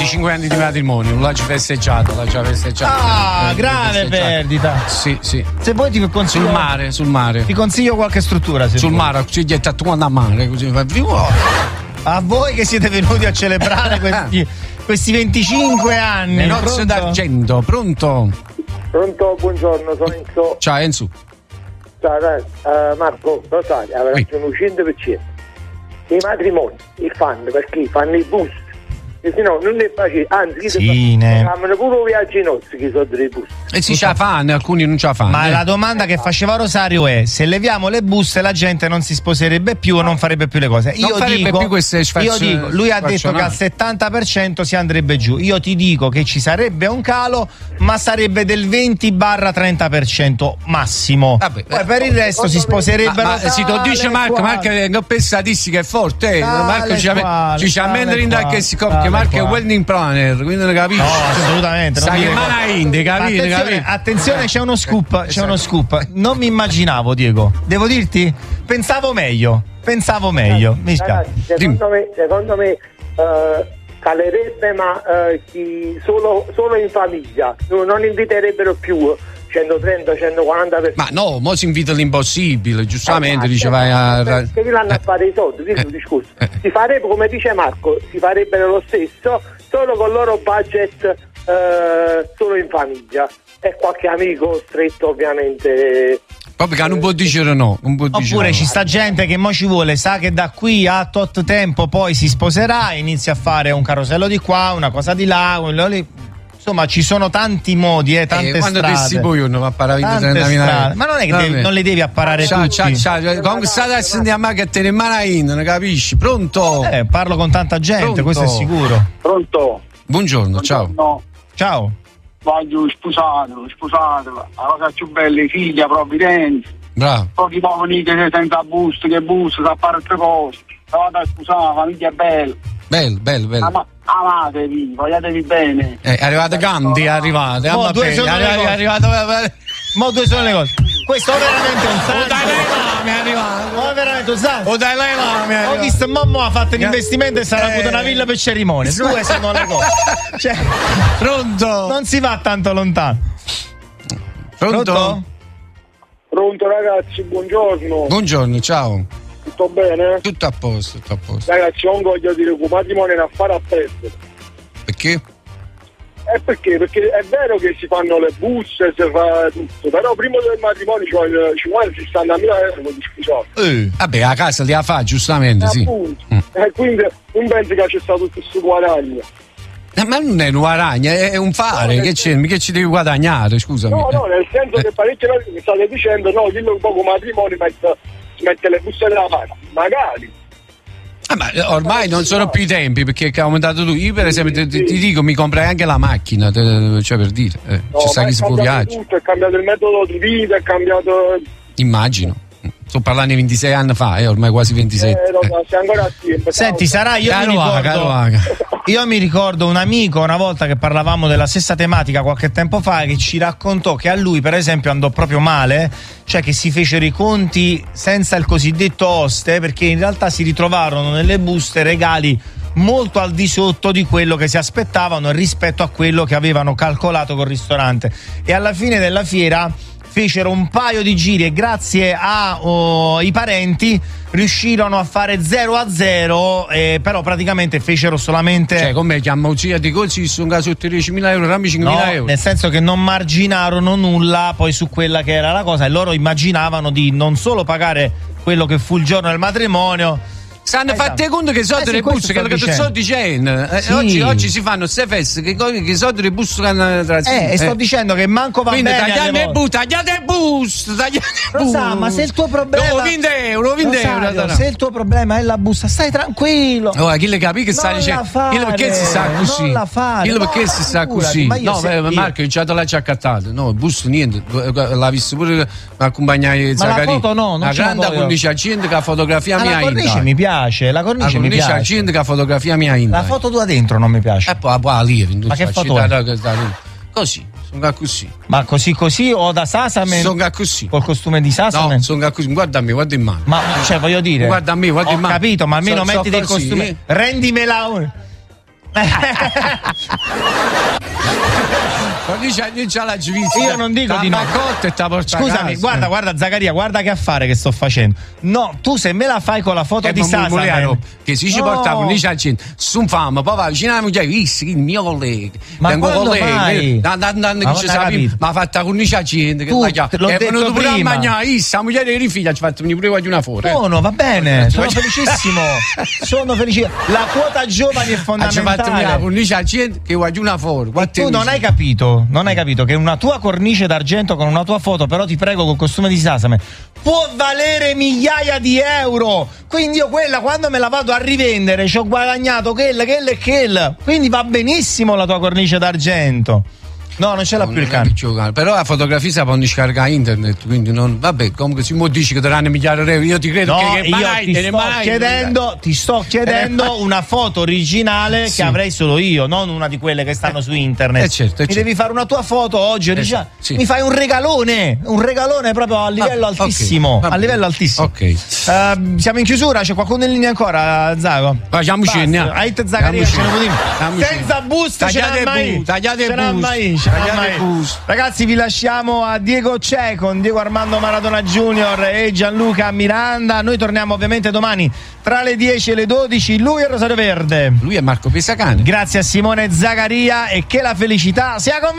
25 anni di matrimonio, non l'ha già festeggiato. Ah, grave perdita. Sì. Se vuoi ti consiglio. Sul mare. Ti consiglio qualche struttura. Sul mare, ci getta tu a mare, così fa più. A voi che siete venuti a celebrare questi 25 anni. Le nozze d'argento, pronto? Pronto, buongiorno, sono Enzo. Ciao Enzo. Ciao, Marco, lo sai, avrà ragione 100%. I matrimoni, i fanno perché fanno i bus. E se no non è facile, anzi, fanno pure viaggi nostri che sono dei bus. E si ce la fanno, alcuni non ce la fanno. Ma la domanda che faceva Rosario è: se leviamo le buste la gente non si sposerebbe più o non farebbe più le cose? Io dico, lui ha detto che al 70% si andrebbe giù. Io ti dico che ci sarebbe un calo, ma sarebbe del 20-30% massimo. Poi per il resto si sposerebbero. Ma si lo dice Marco non per statistica è forte. Marco ci ha mentre che si copia. Marco è wedding planner, quindi non capisci. No, assolutamente. Sa che mana indi, capite? Attenzione, c'è uno scoop. Non mi immaginavo, Diego. Devo dirti? Pensavo meglio. Mi spiace. Secondo me calerebbe, ma solo in famiglia. Non inviterebbero più 130, 140 persone. Ma no, mo si invita l'impossibile, giustamente dice vai a. Che l'hanno a fare i soldi, questo è il discorso. Si farebbe, come dice Marco, si farebbero lo stesso, solo con il loro budget solo in famiglia. E qualche amico stretto, ovviamente. Proprio che non può dire no. Oppure ci sta gente che mo ci vuole, sa che da qui a tot tempo poi si sposerà, inizia a fare un carosello di qua, una cosa di là, quello lì. Insomma, ci sono tanti modi, tante quando strade. Quando poi uno va a parare ma non è che non le devi apparare tutti. Comunque state a sentire a me che te ne mano, non capisci? Pronto? Parlo con tanta gente, questo è sicuro. Pronto? Buongiorno, ciao. Ciao. Voglio sposato, la cosa più bella, figlia, provvidenza. Bravo. Pochi poveri che senza busto, che busto, sa fare altre cose. La vado a sposare, la famiglia è bella. Bello. Amatevi, vogliatevi bene. È arrivato Gandhi, è arrivato. Mo due sono le cose. Questo è veramente un santo. O Dalai Lama è arrivato. O è veramente un santo. O Dalai Lama è arrivato. O chi sta mamma ha fatto un investimento e sarà avuto una villa per cerimonie. Due sono le cose. Pronto? Non si va tanto lontano. Pronto, ragazzi, buongiorno. Buongiorno, ciao. Tutto bene? Tutto a posto. Ragazzi, non voglio dire che il matrimonio è un affare a presto. Perché? Perché è vero che si fanno le buste, si fa tutto, però prima del matrimonio ci vuole 60.000 euro di scusate. Vabbè, a casa li ha fa giustamente, sì. Quindi non pensi che c'è stato tutto questo guadagno. Ma non è un guadagno, è un fare, che ci devi guadagnare, scusami. No, nel senso che parecchie volte mi state dicendo no, dillo un po' come matrimonio mette le buste della mano, magari. Ma ormai non sono più i tempi, perché è aumentato tu. Io per esempio ti dico, mi comprai anche la macchina, cioè per dire, ci sa che si può viaggiare. Tutto, è cambiato il metodo di vita, è cambiato. Immagino. Sto parlando di 26 anni fa, ormai quasi 27. Sei ancora a tempo. Senti, sarà io mi ricordo un amico una volta che parlavamo della stessa tematica qualche tempo fa, che ci raccontò che a lui per esempio andò proprio male, cioè che si fecero i conti senza il cosiddetto oste, perché in realtà si ritrovarono nelle buste regali molto al di sotto di quello che si aspettavano rispetto a quello che avevano calcolato col ristorante, e alla fine della fiera fecero un paio di giri e grazie ai parenti riuscirono a fare 0-0, però praticamente fecero solamente. Cioè, come chiama uccia di così, sono caso 13.000 euro, rammi 5.000 euro. Nel senso che non marginarono nulla poi su quella che era la cosa, e loro immaginavano di non solo pagare quello che fu il giorno del matrimonio. Stanno fatti conto che sono delle buste, che ti sto dicendo. Sì. Oggi si fanno queste feste che sono delle buste che hanno e sto dicendo che manco va quindi bene. Tagliate il busto, Rosa, ma se il tuo problema 20 euro. Se il tuo problema è la busta, stai tranquillo. Chi le capì che sta dicendo? Chi perché si sta così? Non la fare. Chi perché si sta così? No, Marco, il già l'ha già accattato. No, il busto niente. L'ha visto pure accompagnare Zaccaria. Ma la foto no, la grande cornice gente che ha fotografia mia. La cornice mi piace. La cornice mi piace. La gente che ha fotografia mia in la foto tua dentro non mi piace. E poi lì, ma che foto è? Così, sono così. Ma così o da Sasamen? Sono così. Col costume di Sasamen? No, sono così. Guarda a me, guarda in mano. Ma cioè voglio dire. Guarda a me, guarda in mano. Ho capito, ma almeno mettiti il costume. Rendimela. Già la Svizzera. Io non dico di no. Scusami, guarda Zaccaria, guarda che affare che sto facendo. No, tu se me la fai con la foto di Sasa, che si ci portava un accento su un fama, poi va vicino alla moglie, il mio collega. Ma quando mai? Ma fatta con un accento che è venuto pure a mangiare, la moglie dei figli ci ha fatto venire pure una foto. No, va bene, sono felicissimo. Sono felice. La quota giovani è fondamentale. Ci ha fatto venire con un accento che voglio una foto. Tu non hai capito che una tua cornice d'argento con una tua foto, però ti prego col costume di Sasame, può valere migliaia di euro. Quindi io quella, quando me la vado a rivendere, ci ho guadagnato quella. Quindi va benissimo la tua cornice d'argento. No, non ce l'ha più il cane. Però la fotografia si può scaricare internet, quindi non. Vabbè, comunque si può dire che daranno migliaia di euro. Io ti credo ti sto chiedendo una foto originale che avrei solo io, non una di quelle che stanno su internet. Certo. Devi fare una tua foto oggi originale. Mi fai un regalone proprio a livello altissimo. Okay, a livello altissimo. Ok. Siamo in chiusura, c'è qualcuno in linea ancora, Zago? Facciamo scena. Ait Zaccaria, senza busto, ce l'ha mai. Ragazzi, vi lasciamo a Diego C'è con Diego Armando Maradona Junior e Gianluca Miranda. Noi torniamo ovviamente domani tra le 10 e le 12. Lui è Rosario Verde, lui è Marco Pesacane. Grazie a Simone Zaccaria e che la felicità sia con voi.